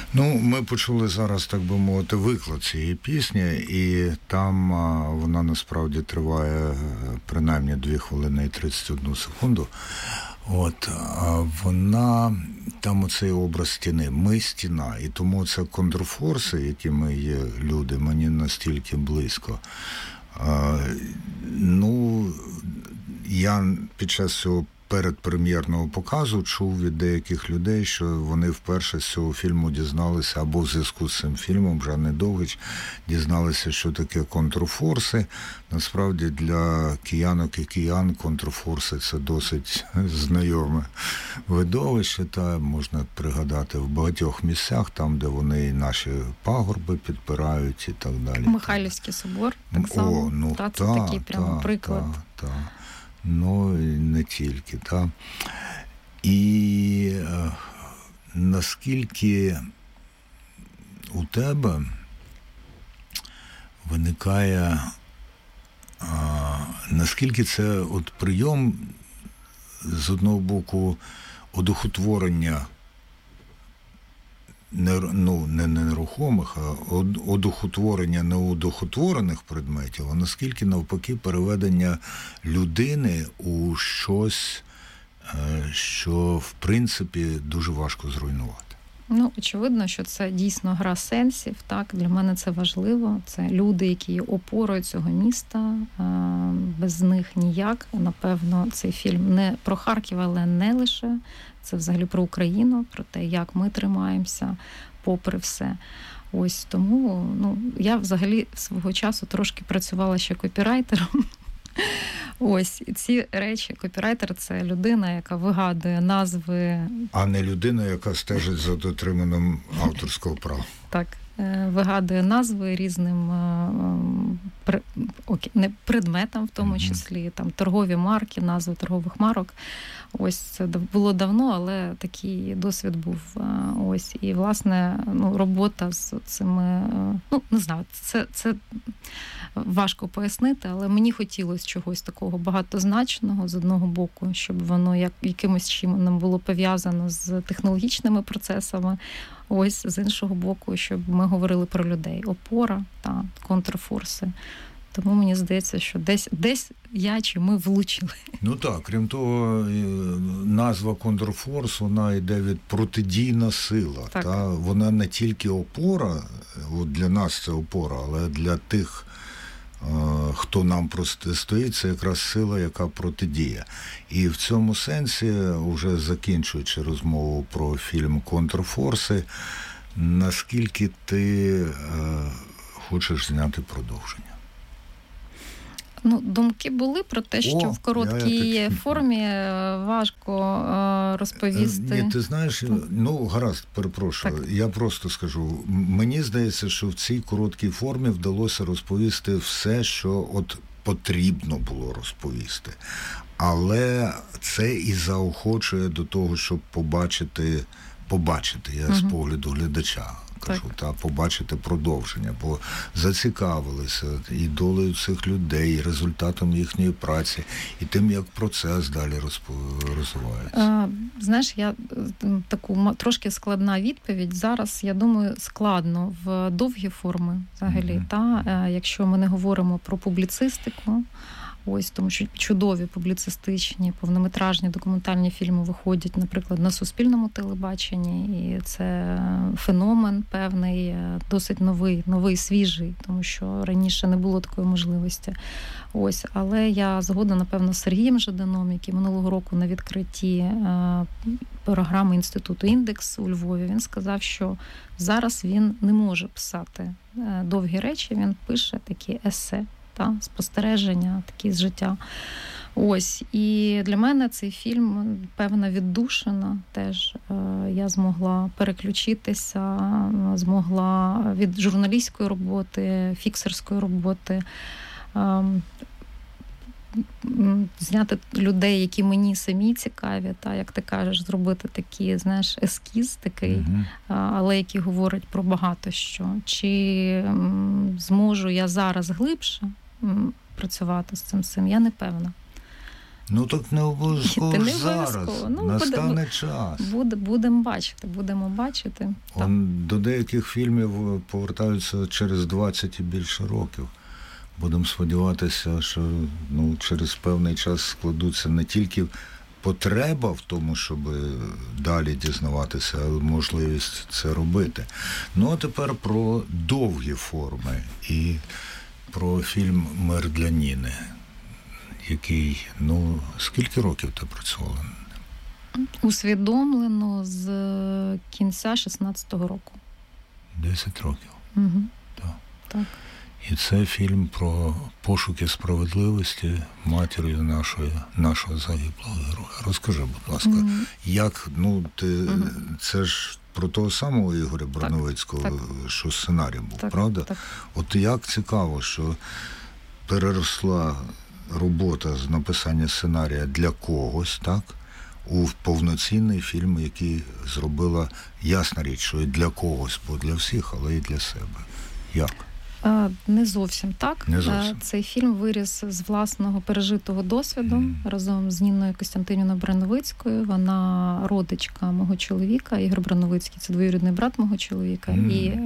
Ну, ми почули зараз, так би мовити, виклад цієї пісні, і там вона насправді триває принаймні 2 хвилини і 31 секунду. От, вона, там оцей образ стіни, ми стіна, і тому це контрфорси, які ми є люди, мені настільки близько. Ну, я під час цього передпрем'єрного показу чув від деяких людей, що вони вперше з цього фільму дізналися, або в зв'язку з цим фільмом, Жанни Довгич, дізналися, що таке контрфорси. Насправді для киянок і киян контрфорси – це досить знайоме видовище, та можна пригадати в багатьох місцях, там, де вони наші пагорби підпирають і так далі. Михайлівський собор, так само. Ну, це такий прямо приклад. Так. Ну, і не тільки, так. І наскільки у тебе виникає, наскільки це от прийом, з одного боку, одухотворення не нерухомих, а одухотворення неодухотворених предметів, а наскільки навпаки переведення людини у щось, що в принципі дуже важко зруйнувати. Ну, очевидно, що це дійсно гра сенсів, так, для мене це важливо. Це люди, які є опорою цього міста, без них ніяк. Напевно, цей фільм не про Харків, але не лише. Це взагалі про Україну, про те, як ми тримаємося попри все. Ось тому, я взагалі свого часу трошки працювала ще копірайтером. Ось, і ці речі, копірайтер – це людина, яка вигадує назви. А не людина, яка стежить за дотриманням авторського права. Так, вигадує назви різним не предметам, в тому числі, там, торгові марки, назви торгових марок. Ось, це було давно, але такий досвід був. Ось, і, власне, робота з цими, не знаю, це важко пояснити, але мені хотілося чогось такого багатозначного, з одного боку, щоб воно якимось чином було пов'язано з технологічними процесами, ось, з іншого боку, щоб ми говорили про людей. Опора та контрфорси. Тому мені здається, що десь я чи ми влучили. Ну так, крім того, назва контрфорс, вона йде від протидійна сила. Та? Вона не тільки опора, от для нас це опора, але для тих, хто нам протистоїть, це якраз сила, яка протидіє. І в цьому сенсі, уже закінчуючи розмову про фільм «Контрфорси», наскільки ти хочеш зняти продовження? Думки були про те, що в короткій формі важко розповісти. Ні, ти знаєш, гаразд, перепрошую, так. Я просто скажу, мені здається, що в цій короткій формі вдалося розповісти все, що от потрібно було розповісти. Але це і заохочує до того, щоб побачити, я з погляду глядача кажу, побачити продовження, бо зацікавилися і долею цих людей, і результатом їхньої праці, і тим, як процес далі розвивається. Знаєш, я таку трошки складна відповідь. Зараз, я думаю, складно в довгі форми взагалі. Якщо ми не говоримо про публіцистику, ось, тому що чудові публіцистичні, повнометражні документальні фільми виходять, наприклад, на суспільному телебаченні, і це феномен певний, досить новий, свіжий, тому що раніше не було такої можливості. Ось, але я згодна, напевно, з Сергієм Жаданом, який минулого року на відкритті програми Інституту «Індекс» у Львові, він сказав, що зараз він не може писати довгі речі, він пише такі есе, спостереження, такі з життя. Ось. І для мене цей фільм певна віддушина теж. Я змогла переключитися, змогла від журналістської роботи, фіксерської роботи, зняти людей, які мені самі цікаві, як ти кажеш, зробити такий, знаєш, ескіз такий, але який говорить про багато що. Чи зможу я зараз глибше працювати з цим, я не певна. Ну так не обов'язково зараз, настане час. Будемо бачити. До деяких фільмів повертаються через 20 і більше років. Будемо сподіватися, що через певний час складуться не тільки потреба в тому, щоб далі дізнаватися, але можливість це робити. А тепер про довгі форми і про фільм «Мир для Ніни», який, скільки років ти працювала? Усвідомлено з кінця 16-го року. 10 років. Угу. Так. І це фільм про пошуки справедливості матір'ю нашого загиблого героя. Розкажи, будь ласка, як, це ж про того самого Ігоря Броновицького, що сценарій був, правда? Так. От як цікаво, що переросла робота з написання сценарія для когось, так, у повноцінний фільм, який зробила, ясна річ, що і для когось, бо для всіх, але і для себе. Як? Не зовсім так. Не зовсім. Цей фільм виріс з власного пережитого досвіду разом з Ніною Костянтинівною Броновицькою. Вона родичка мого чоловіка. Ігор Броновицький – це двоюрідний брат мого чоловіка. І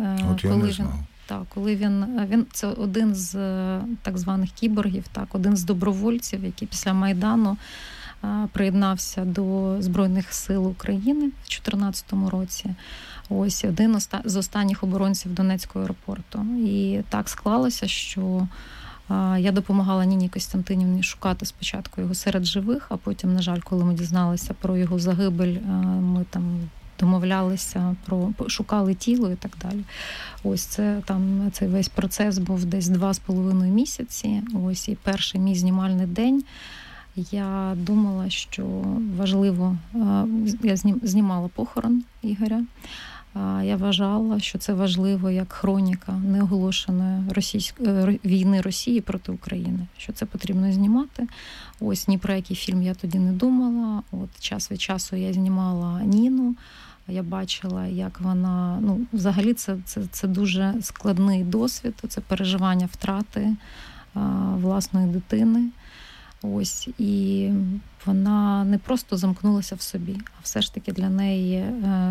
коли він це один з так званих кіборгів, один з добровольців, який після Майдану приєднався до Збройних сил України в 2014 році. Ось один з останніх оборонців Донецького аеропорту. І так склалося, що я допомагала Ніні Костянтинівні шукати спочатку його серед живих, а потім, на жаль, коли ми дізналися про його загибель, ми там домовлялися, шукали тіло і так далі. Ось цей весь процес був десь 2,5 місяці. Ось і перший мій знімальний день. Я думала, що важливо, я знімала похорон Ігоря, я вважала, що це важливо як хроніка неоголошеної війни Росії проти України, що це потрібно знімати. Ось ні про який фільм я тоді не думала. От час від часу я знімала Ніну, я бачила, як вона, взагалі це дуже складний досвід, це переживання втрати власної дитини. Ось, і вона не просто замкнулася в собі, а все ж таки для неї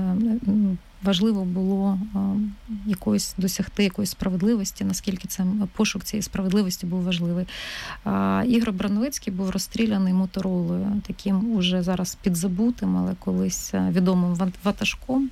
важливо було досягти якоїсь справедливості, наскільки пошук цієї справедливості був важливий. Ігор Броновицький був розстріляний моторолою, таким уже зараз підзабутим, але колись відомим ватажком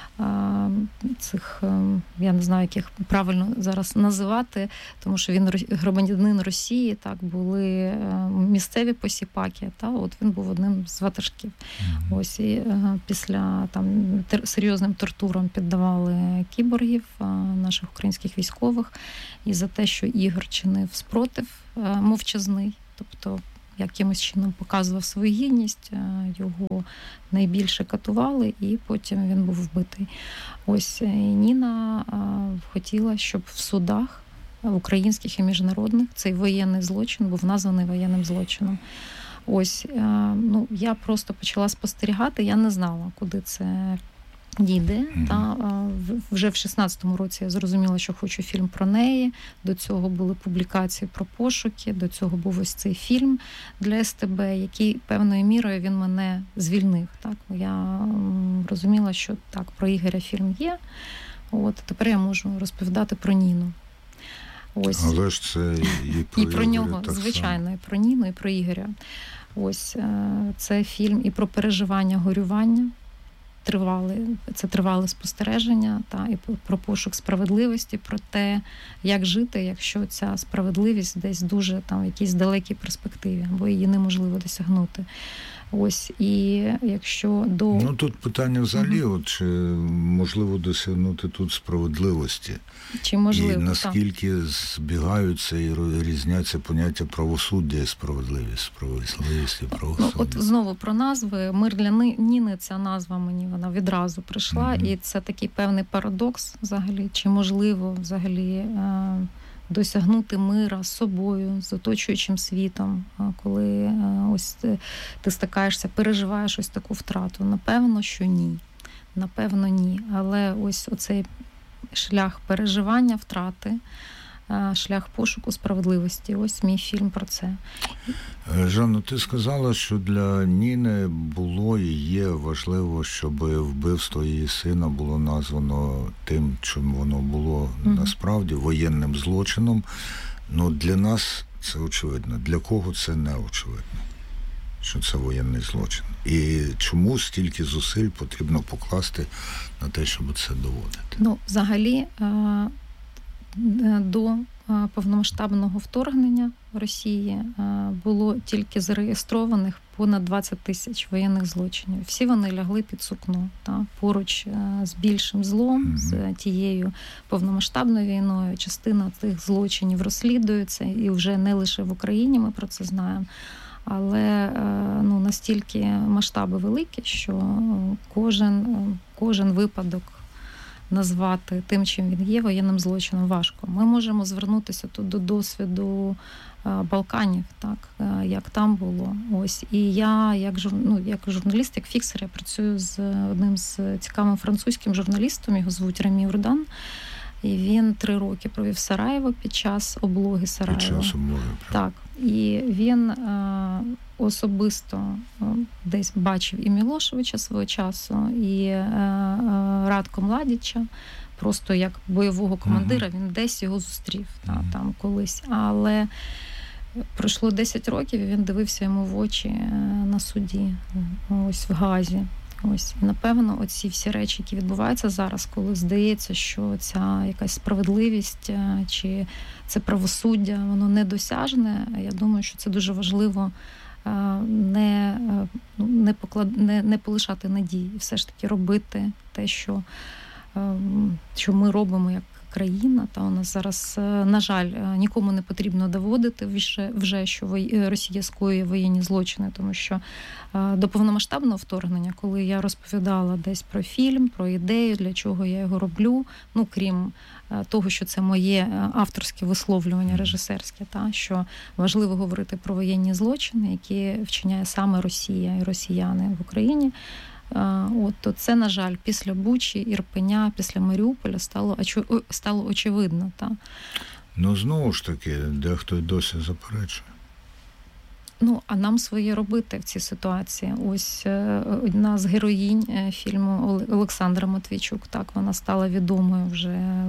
цих, я не знаю, яких правильно зараз називати, тому що він громадянин Росії, були місцеві посіпаки, от він був одним з ватажків. Ось, і після серйозним тортурам піддавали кіборгів наших українських військових, і за те, що Ігор чинив спротив мовчазний, тобто якимось чином показував свою гідність, його найбільше катували, і потім він був вбитий. Ось, і Ніна хотіла, щоб в судах українських і міжнародних цей воєнний злочин був названий воєнним злочином. Ось, я просто почала спостерігати, я не знала, куди це дійде. Вже в 16-му році я зрозуміла, що хочу фільм про неї. До цього були публікації про пошуки, до цього був ось цей фільм для СТБ, який певною мірою він мене звільнив. Я розуміла, що про Ігоря фільм є, тепер я можу розповідати про Ніну. Ось. Але ж це і про нього, звичайно, і про Ніну, і про Ігоря. Ось, це фільм і про переживання горювання. Це тривале спостереження, і про пошук справедливості, про те, як жити, якщо ця справедливість десь дуже в якійсь далекій перспективі, бо її неможливо досягнути. Ось, і якщо тут питання взагалі, чи можливо досягнути тут справедливості? Чи можливо, і наскільки збігаються і різняться поняття правосуддя і справедливість і правосуддя? От знову про назви. «Мир для Ніни» – ця назва мені, вона відразу прийшла, і це такий певний парадокс взагалі, чи можливо взагалі досягнути мира з собою, з оточуючим світом, коли ось ти стикаєшся, переживаєш ось таку втрату. Напевно, що ні. Напевно, ні. Але ось оцей шлях переживання втрати, шлях пошуку справедливості. Ось мій фільм про це. Жанно, ти сказала, що для Ніни було і є важливо, щоб вбивство її сина було названо тим, чим воно було насправді, воєнним злочином. Ну, для нас це очевидно. Для кого це не очевидно, що це воєнний злочин? І чому стільки зусиль потрібно покласти на те, щоб це доводити? Ну, взагалі, до повномасштабного вторгнення в Росії було тільки зареєстрованих понад 20 тисяч воєнних злочинів. Всі вони лягли під сукно, поруч з більшим злом, з тією повномасштабною війною. Частина цих злочинів розслідується, і вже не лише в Україні, ми про це знаємо. Але настільки масштаби великі, що кожен випадок назвати тим, чим він є, воєнним злочином важко. Ми можемо звернутися тут до досвіду Балканів, так, як там було. Ось. І я, як журналіст, як фіксер, я працюю з одним з цікавим французьким журналістом, його звуть Ремі Урдан. І він 3 роки провів в Сараєво під час облоги Сараєва. Під час облоги, так. І він особисто десь бачив і Мілошевича свого часу, і Радко Младіча, просто як бойового командира, він десь його зустрів там колись. Але пройшло 10 років, і він дивився йому в очі на суді, ось в Гаазі. Ось, і, напевно, оці всі речі, які відбуваються зараз, коли здається, що ця якась справедливість чи це правосуддя, воно недосяжне, я думаю, що це дуже важливо не полишати надії, і все ж таки робити те, що ми робимо як країна. Та у нас зараз, на жаль, нікому не потрібно доводити вже, що Росія скоює воєнні злочини, тому що до повномасштабного вторгнення, коли я розповідала десь про фільм, про ідею, для чого я його роблю, крім того, що це моє авторське висловлювання режисерське, що важливо говорити про воєнні злочини, які вчиняє саме Росія і росіяни в Україні. То це, на жаль, після Бучі, Ірпеня, після Маріуполя стало очевидно. Знову ж таки, дехто й досі заперечує. А нам своє робити в цій ситуації. Ось одна з героїнь фільму Олександра Матвійчук, так, вона стала відомою вже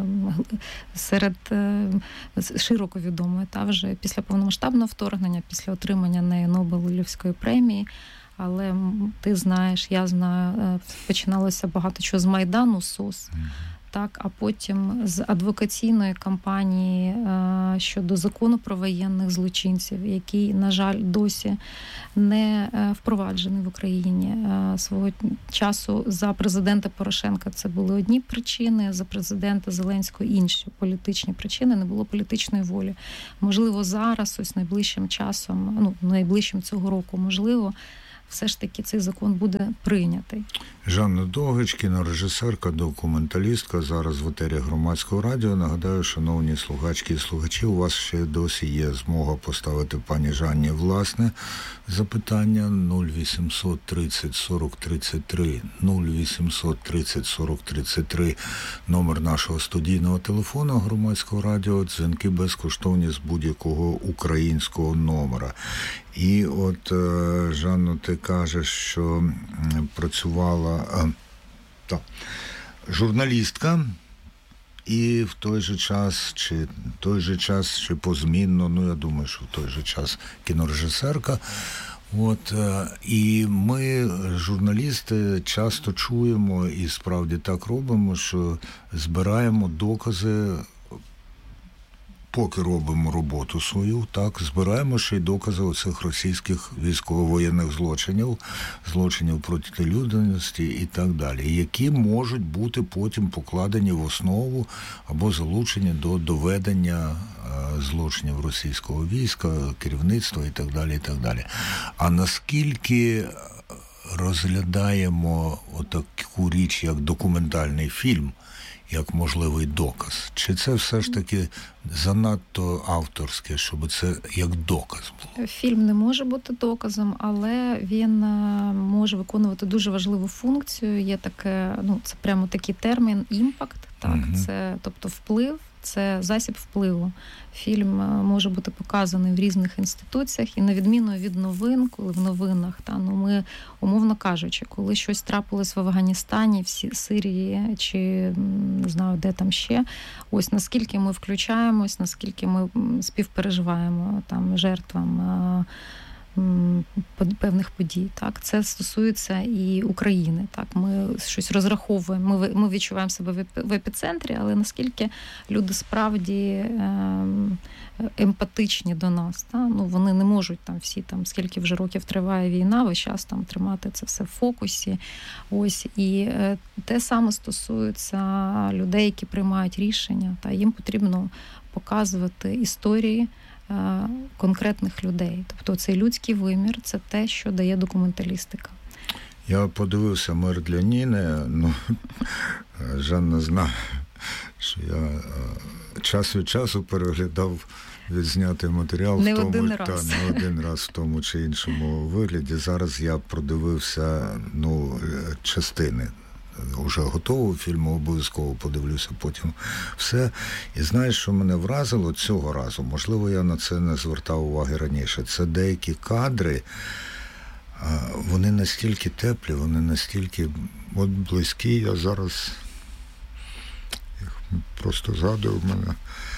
широко відомою, вже після повномасштабного вторгнення, після отримання нею Нобелівської премії. Але ти знаєш, я знаю, починалося багато чого з Майдану, СОС, так, а потім з адвокаційної кампанії щодо закону про воєнних злочинців, який, на жаль, досі не впроваджений в Україні. Свого часу за президента Порошенка це були одні причини, за президента Зеленського інші політичні причини, не було політичної волі. Можливо, зараз, ось найближчим часом, найближчим цього року, можливо, все ж таки цей закон буде прийнятий. Жанна Довгич, кінорежисерка, документалістка, зараз в етері Громадського радіо. Нагадаю, шановні слухачки і слухачі, у вас ще досі є змога поставити пані Жанні власне запитання 0800 30 40 33, 0800 30 40 33, номер нашого студійного телефону Громадського радіо, дзвінки безкоштовні з будь-якого українського номера. І от, Жанно, ти кажеш, що працювала журналістка і в той же час, чи позмінно, я думаю, що в той же час кінорежисерка. І ми, журналісти, часто чуємо і справді так робимо, що збираємо докази, поки робимо роботу свою, так, збираємо ще й докази оцих російських військово-воєнних злочинів проти людяності і так далі, які можуть бути потім покладені в основу або залучені до доведення злочинів російського війська, керівництва і так далі, і так далі. А наскільки розглядаємо отаку річ, як документальний фільм, як можливий доказ? Чи це все ж таки занадто авторське, щоб це як доказ було? Фільм не може бути доказом, але він може виконувати дуже важливу функцію. Є таке, це прямо такий термін імпакт, так, це, тобто вплив, це засіб впливу. Фільм може бути показаний в різних інституціях, і на відміну від новин, коли в новинах, ми, умовно кажучи, коли щось трапилось в Афганістані, в Сирії, чи не знаю, де там ще, ось наскільки ми включаємось, наскільки ми співпереживаємо там жертвам певних подій. Так, це стосується і України. Так, ми щось розраховуємо. Ми відчуваємо себе в епіцентрі, але наскільки люди справді емпатичні до нас. Так? Вони не можуть там всі скільки вже років триває війна, весь час там тримати це все в фокусі. Ось і те саме стосується людей, які приймають рішення. Та їм потрібно показувати історії конкретних людей. Тобто цей людський вимір – це те, що дає документалістика. Я подивився «Мир для Ніни». Жанна знає, що я час від часу переглядав відзнятий матеріал не не один раз в тому чи іншому вигляді. Зараз я продивився частини уже готового фільму, обов'язково подивлюся потім все. І знаєш, що мене вразило цього разу? Можливо, я на це не звертав уваги раніше. Це деякі кадри, вони настільки теплі, вони настільки близькі. Я зараз їх просто згадую, в мене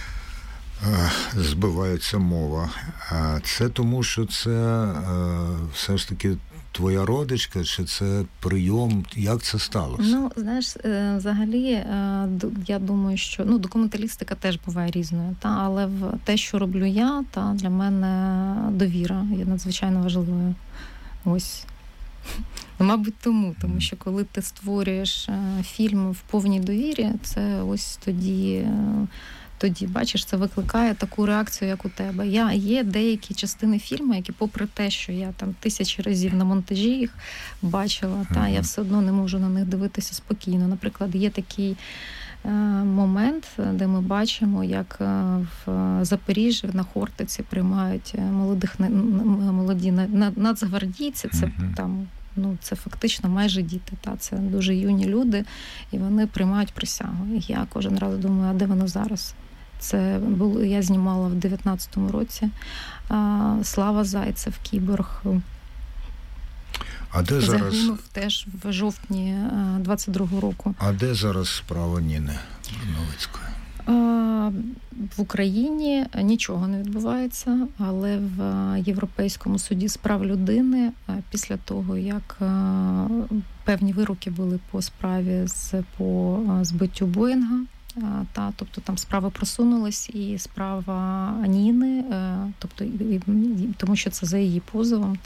збивається мова. Це тому, що це все ж таки твоя родичка, чи це прийом? Як це сталося? Знаєш, взагалі, я думаю, що документалістика теж буває різною, але в те, що роблю я, для мене довіра є надзвичайно важливою. Ось. Мабуть, тому що коли ти створюєш фільм в повній довірі, це ось тоді, бачиш, це викликає таку реакцію, як у тебе. Є деякі частини фільму, які попри те, що я там 1000 разів на монтажі їх бачила, я все одно не можу на них дивитися спокійно. Наприклад, є такий момент, де ми бачимо, як в Запоріжжі на Хортиці приймають молоді нацгвардійці, це там це фактично майже діти. Це дуже юні люди, і вони приймають присягу. І я кожен раз думаю, а де воно зараз? Я знімала в 19-му році. Слава Зайцев, кіборг. А де зараз? Загинув теж в жовтні 22-го року. А де зараз справа Ніни Броновицької? В Україні нічого не відбувається, але в Європейському суді з прав людини після того, як певні вироки були по справі по збиттю Боїнга, тобто там справа просунулась, і справа Ніни, тобто тому що це за її позовом,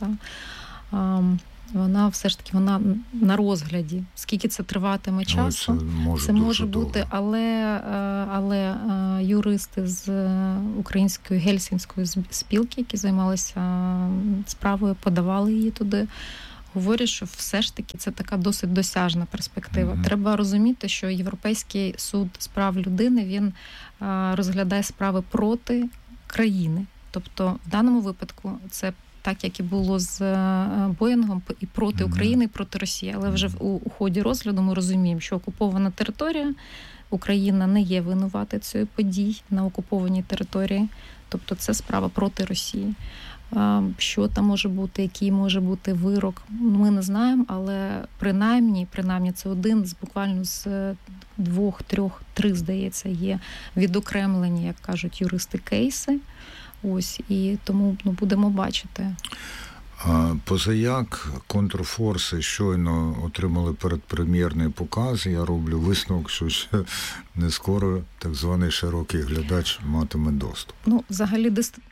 вона все ж таки на розгляді. Скільки це триватиме часу? Це може бути, але юристи з Української Гельсінської спілки, які займалися справою, подавали її туди, говорять, що все ж таки це така досить досяжна перспектива. Mm-hmm. Треба розуміти, що Європейський суд з прав людини, він розглядає справи проти країни. Тобто в даному випадку це так, як і було з Боїнгом, і проти України, і проти Росії. Але вже у ході розгляду ми розуміємо, що окупована територія, Україна не є винуватицею подій на окупованій території. Тобто це справа проти Росії. Що там може бути, який може бути вирок, ми не знаємо, але принаймні це один з буквально з 2, 3, здається, є відокремлені, як кажуть юристи, кейси. Ось, і тому будемо бачити. Позаяк контрфорси щойно отримали передпрем'єрний показ. Я роблю висновок, що ще не скоро так званий широкий глядач матиме доступ. Взагалі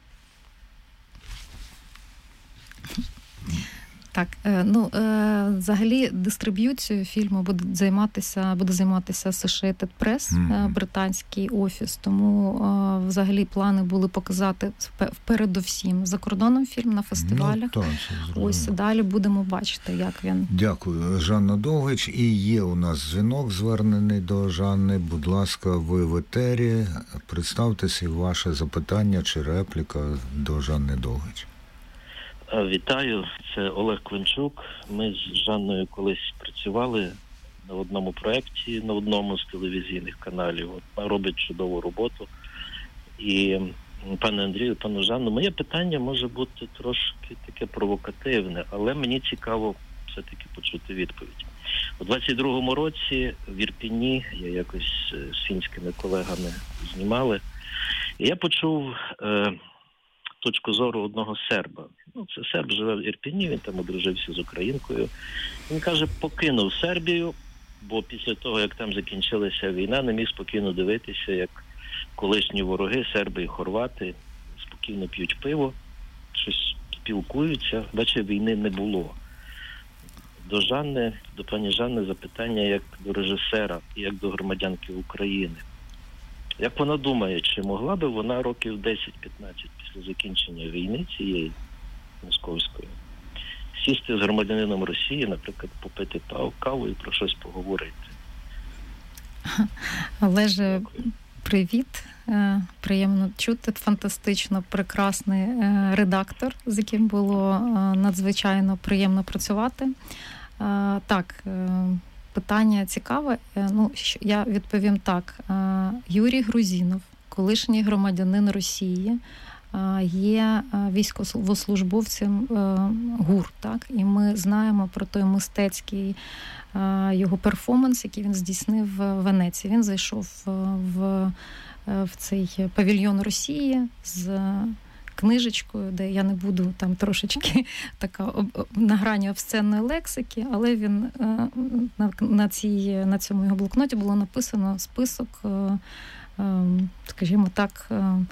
взагалі дистриб'юцією фільму буде займатися Associated Press, британський офіс. Тому взагалі плани були показати передовсім за кордоном фільм на фестивалях. Ось далі будемо бачити, як він. Дякую, Жанна Довгич. І є у нас дзвінок звернений до Жанни. Будь ласка, ви в етері. Представтеся, ваше запитання чи репліка до Жанни Довгич. Вітаю, це Олег Климчук. Ми з Жанною колись працювали на одному проєкті, на одному з телевізійних каналів. От, робить чудову роботу. І пане Андрію, пану Жанну, моє питання може бути трошки таке провокативне, але мені цікаво все-таки почути відповідь. У 22-му році в Ірпіні, я якось з фінськими колегами знімали, і я почув точку зору одного серба. Ну, це серб живе в Ірпіні, він там одружився з українкою. Він каже, покинув Сербію, бо після того, як там закінчилася війна, не міг спокійно дивитися, як колишні вороги, серби і хорвати, спокійно п'ють пиво, щось спілкуються, бачив, війни не було. До пані Жанни запитання як до режисера і як до громадянки України. Як вона думає, чи могла би вона років 10-15 після закінчення війни цієї московської сісти з громадянином Росії, наприклад, попити каву і про щось поговорити? Олеже, привіт. Приємно чути. Фантастично прекрасний редактор, з яким було надзвичайно приємно працювати. Так, питання цікаве. Ну, я відповім так. Юрій Грузінов, колишній громадянин Росії, є військовослужбовцем ГУР, так? І ми знаємо про той мистецький його перформанс, який він здійснив в Венеції. Він зайшов в цей павільйон Росії з книжечкою, де я не буду там трошечки така на грані обсценної лексики, але він на цьому його блокноті було написано список, скажімо так,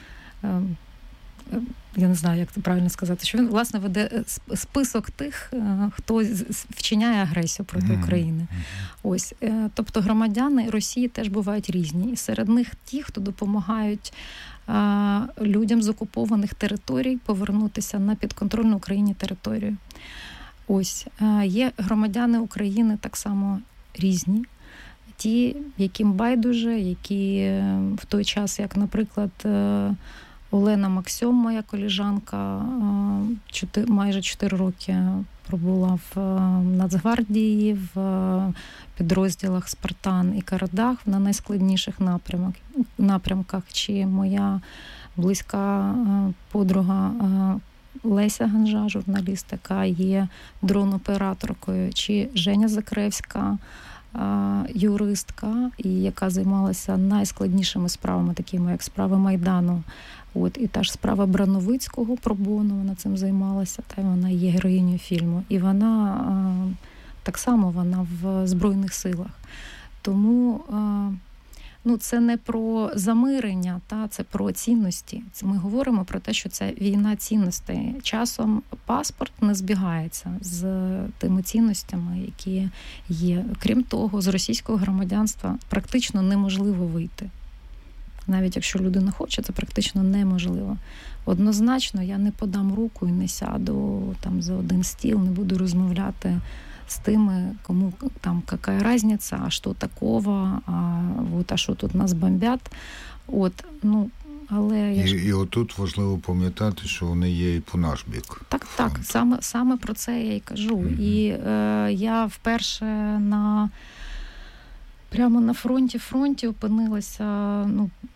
я не знаю, як це правильно сказати, що він, власне, веде список тих, хто вчиняє агресію проти України. Ось. Тобто громадяни Росії теж бувають різні. І серед них ті, хто допомагають людям з окупованих територій повернутися на підконтрольну Україні територію. Ось. Є громадяни України так само різні. Ті, яким байдуже, які в той час, як, наприклад, Олена Максьом, моя колежанка, майже 4 роки пробула в Нацгвардії, в підрозділах «Спартан» і «Карадах» на найскладніших напрямках. Чи моя близька подруга Леся Ганжа, журналіст, яка є дрон-операторкою, чи Женя Закревська, юристка, і яка займалася найскладнішими справами, такими як справи Майдану. От, і та ж справа Брановицького про бону, вона цим займалася, та вона є героїнею фільму. І вона так само вона в Збройних силах. Тому це не про замирення, це про цінності. Ми говоримо про те, що це війна цінностей. Часом паспорт не збігається з тими цінностями, які є. Крім того, з російського громадянства практично неможливо вийти. Навіть якщо людина хоче, це практично неможливо. Однозначно, я не подам руку і не сяду там за один стіл, не буду розмовляти з тими, кому там яка різниця, а що такого, а що тут нас бомбять. Але і отут важливо пам'ятати, що вони є і по наш бік. Так, саме про це я й кажу. І я вперше прямо на фронті опинилася,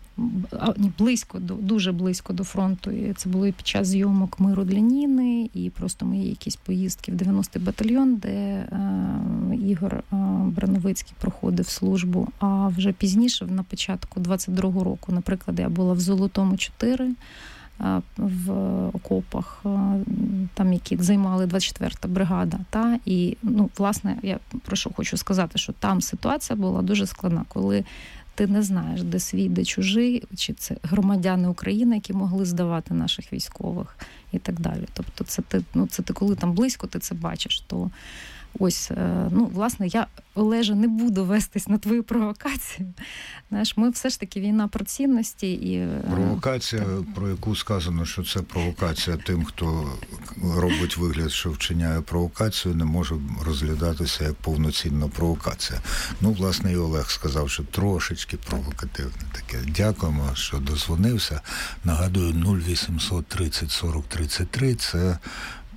дуже близько до фронту. І це було і під час зйомок «Миру для Ніни», і просто мої якісь поїздки в 90-й батальйон, де Ігор Брановицький проходив службу. А вже пізніше, на початку 22-го року, наприклад, я була в Золотому 4, в окопах, там, які займали 24-та бригада. І, власне, я про що хочу сказати, що там ситуація була дуже складна, коли ти не знаєш, де свій, де чужий, чи це громадяни України, які могли здавати наших військових і так далі. Тобто це ти коли там близько ти це бачиш, то ось, власне, я, Олеже, не буду вестись на твою провокацію. Знаєш, ми все ж таки війна про цінності і... Провокація, про яку сказано, що це провокація тим, хто робить вигляд, що вчиняє провокацію, не може розглядатися як повноцінна провокація. Власне, і Олег сказав, що трошечки провокативне таке. Дякуємо, що дозвонився. Нагадую, 0800 30 40 33 – це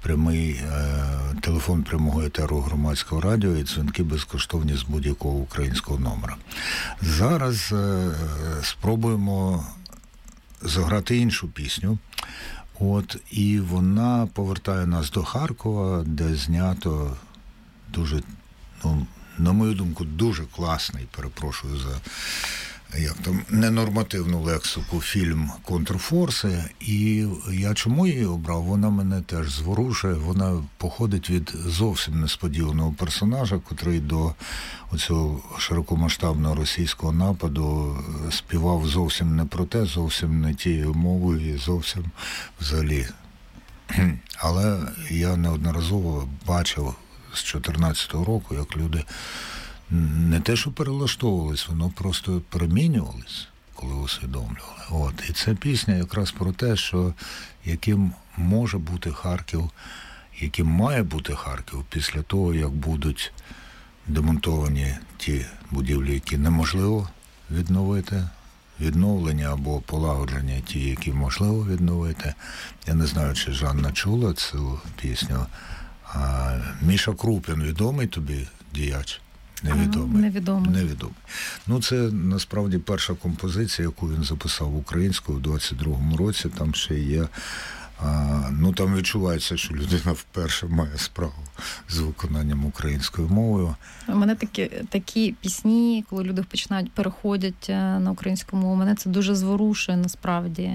телефон прямого етеру громадського радіо і дзвінки безкоштовні з будь-якого українського номера. Зараз спробуємо заграти іншу пісню. І вона повертає нас до Харкова, де знято дуже, на мою думку, дуже класний, перепрошую за ненормативну лексику, фільм «Контрфорси». І я чому її обрав? Вона мене теж зворушує. Вона походить від зовсім несподіваного персонажа, котрий до оцього широкомасштабного російського нападу співав зовсім не про те, зовсім не тією мовою і зовсім взагалі. Але я неодноразово бачив з 14-го року, як люди не те, що перелаштовувались, воно просто перемінювались, коли усвідомлювали. І ця пісня якраз про те, що яким може бути Харків, яким має бути Харків після того, як будуть демонтовані ті будівлі, які неможливо відновити, відновлення або полагодження ті, які можливо відновити. Я не знаю, чи Жанна чула цю пісню. Міша Крупін відомий тобі діяч? Невідомий. Це, насправді, перша композиція, яку він записав українською у 22-му році. Там ще є... там відчувається, що людина вперше має справу з виконанням українською мовою. У мене такі пісні, коли люди переходять на українську мову, мене це дуже зворушує, насправді.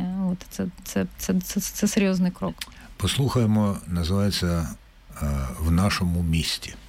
Це серйозний крок. Послухаємо, називається «В нашому місті».